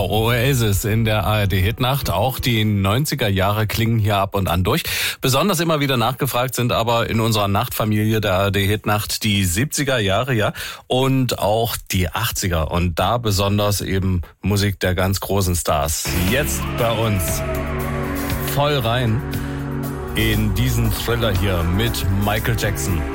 Genau, Oasis in der ARD-Hitnacht. Auch die 90er Jahre klingen hier ab und an durch. Besonders immer wieder nachgefragt sind aber in unserer Nachtfamilie der ARD-Hitnacht die 70er Jahre, ja, und auch die 80er. Und da besonders eben Musik der ganz großen Stars. Jetzt bei uns voll rein in diesen Thriller hier mit Michael Jackson.